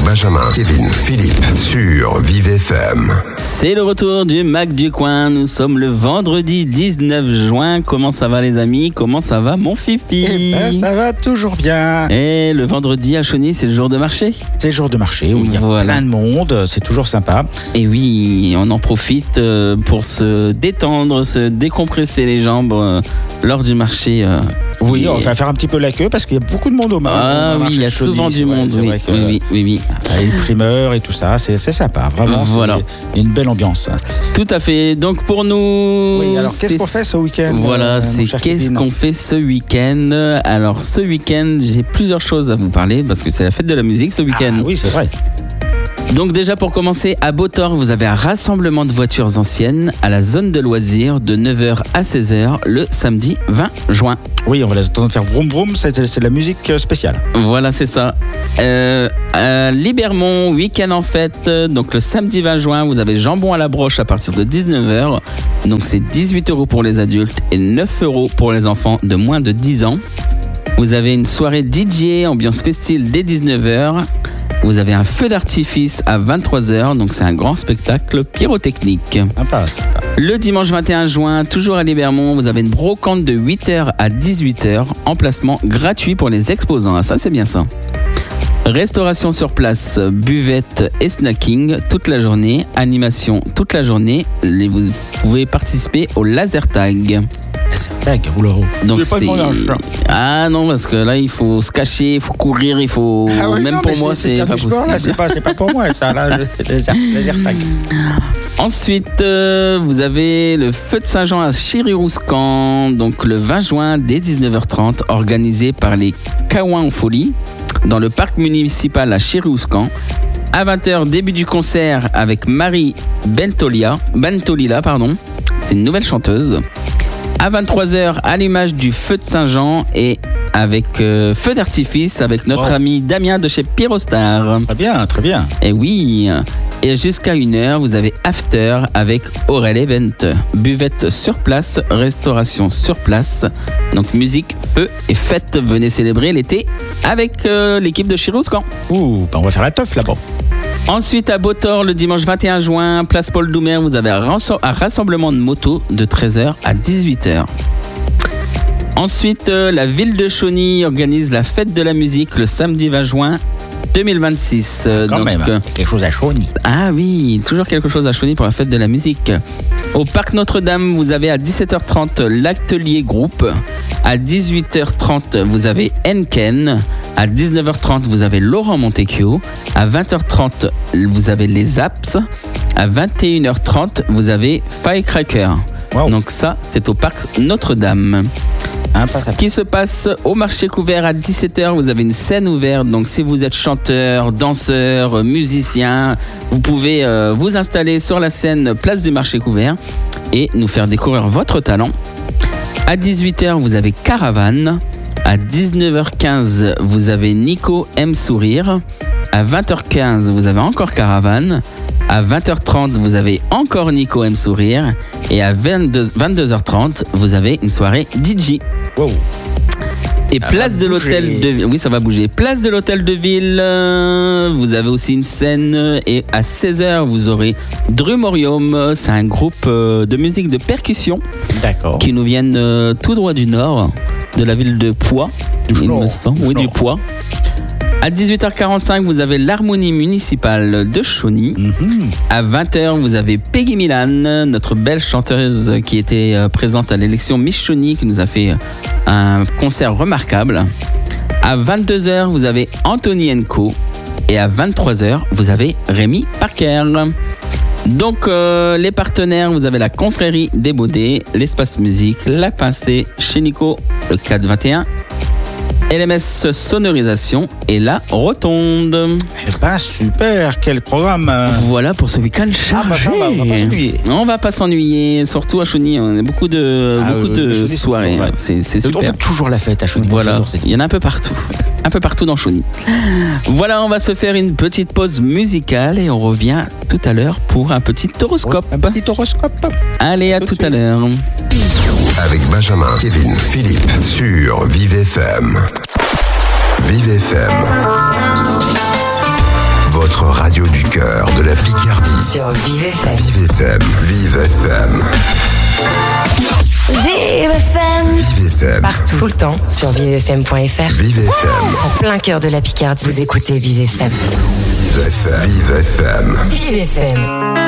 Benjamin, Kevin, Philippe sur Vive FM. C'est le retour du Mac du Coin. Nous sommes le vendredi 19 juin. Comment ça va les amis? Comment ça va mon Fifi? Eh ben, ça va toujours bien. Et le vendredi à Chauny, c'est le jour de marché? C'est le jour de marché où il y a plein de monde. C'est toujours sympa. Et oui, on en profite pour se détendre, se décompresser les jambes lors du marché. Oui, on va faire un petit peu la queue parce qu'il y a beaucoup de monde au marché. Ah oui, il y a souvent du monde. Oui. Les primeurs et tout ça, c'est sympa. Vraiment, voilà. C'est une belle ambiance. Tout à fait. Donc pour nous... Oui, alors qu'est-ce qu'on fait ce week-end? Voilà, c'est qu'est-ce qu'on fait ce week-end. Alors ce week-end, j'ai plusieurs choses à vous parler parce que c'est la fête de la musique ce week-end. Ah oui, c'est vrai. Donc déjà pour commencer, à Beautor, vous avez un rassemblement de voitures anciennes à la zone de loisirs de 9h à 16h le samedi 20 juin. Oui, on va les entendre faire vroom vroom, c'est la musique spéciale. Voilà, c'est ça. À Libermont, week-end en fête, donc le samedi 20 juin, vous avez jambon à la broche à partir de 19h. Donc c'est 18 € pour les adultes et 9 € pour les enfants de moins de 10 ans. Vous avez une soirée DJ, ambiance festive dès 19h. Vous avez un feu d'artifice à 23h, donc c'est un grand spectacle pyrotechnique. Sympa. Le dimanche 21 juin, toujours à Libermont, vous avez une brocante de 8h à 18h, emplacement gratuit pour les exposants. Ah, ça, c'est bien ça. Restauration sur place, buvette et snacking toute la journée, animation toute la journée. Vous pouvez participer au laser tag. Donc c'est... Ah non, parce que là il faut se cacher, il faut courir, il faut... Ah oui, même non, pour moi c'est pas possible. Là, c'est pas pour moi ça, là, le laser tag. Ensuite, vous avez le feu de Saint-Jean à Chiri-Rouscan, donc le 20 juin dès 19h30, organisé par les Kawins en folie, dans le parc municipal à Chiri-Rouscan. À 20h, début du concert avec Marie Bentolila, c'est une nouvelle chanteuse. À 23h, à l'image du feu de Saint-Jean et avec feu d'artifice avec notre ami Damien de chez Pyrostar. Très bien. Et oui, et jusqu'à 1h, vous avez After avec Aurel Event. Buvette sur place, restauration sur place. Donc musique, feu et fête. Venez célébrer l'été avec l'équipe de Chiri-Rouscan. On va faire la teuf là-bas. Ensuite, à Beautor, le dimanche 21 juin, place Paul Doumer, vous avez un rassemblement de motos de 13h à 18h. Ensuite, la ville de Chauny organise la fête de la musique le samedi 20 juin 2026. Quand même, quelque chose à Chauny. Ah oui, toujours quelque chose à Chauny pour la fête de la musique. Au parc Notre-Dame, vous avez à 17h30 l'atelier groupe. À 18h30, vous avez Enken. À 19h30, vous avez Laurent Montecchio. À 20h30, vous avez les Apps. À 21h30, vous avez Firecracker. Wow. Donc ça, c'est au parc Notre-Dame. Ce qui se passe au marché couvert à 17h, vous avez une scène ouverte. Donc si vous êtes chanteur, danseur, musicien, vous pouvez vous installer sur la scène place du marché couvert et nous faire découvrir votre talent. À 18h, vous avez Caravane. À 19h15, vous avez Nico aime sourire. À 20h15, vous avez encore Caravane. À 20h30, vous avez encore Nico aime sourire. Et à 22h30, vous avez une soirée DJ. Wow. Et place de l'hôtel de ville. Oui, ça va bouger. Place de l'hôtel de ville. Vous avez aussi une scène. Et à 16h, vous aurez Drumorium. C'est un groupe de musique de percussion. D'accord. Qui nous viennent tout droit du nord, de la ville de Poix. Il me semble. Oui, du Poix. À 18h45, vous avez l'harmonie municipale de Chauny. À 20h, vous avez Peggy Milan, notre belle chanteuse qui était présente à l'élection Miss Chauny, qui nous a fait un concert remarquable. À 22h, vous avez Anthony & Et à 23h, vous avez Rémi Parker. Donc, les partenaires, vous avez la Confrérie des Baudets, l'Espace Musique, La Pincée, chez Nico, le 421. LMS Sonorisation et la Rotonde. Eh ben super, quel programme. Voilà pour ce week-end chargé. On va pas s'ennuyer. On va pas s'ennuyer, surtout à Chauny, on a beaucoup de soirées. C'est super. On fait toujours la fête à Chauny. Voilà, il y en a un peu partout. Un peu partout dans Chauny. Voilà, on va se faire une petite pause musicale et on revient tout à l'heure pour un petit horoscope. Allez, à tout à l'heure. Avec Benjamin, Kevin, Philippe sur Vive FM. Vive FM. sur Vive FM. Vive FM. Vive FM. Vive FM. Vive FM. Partout, tout le temps, sur vivefm.fr. Vive FM. En plein cœur de la Picardie, vous écoutez Vive FM. Vive FM. Vive FM. Vive FM.